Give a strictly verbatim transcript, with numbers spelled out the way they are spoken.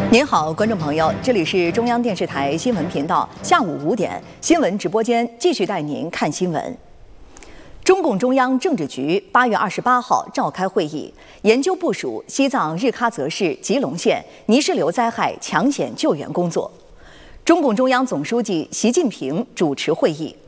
您好，观众朋友，这里是中央电视台新闻频道，下午五点新闻直播间继续带您看新闻。中共中央政治局八月二十八号召开会议，研究部署西藏日喀则市吉隆县泥石流灾害抢险救援工作。中共中央总书记习近平主持会议。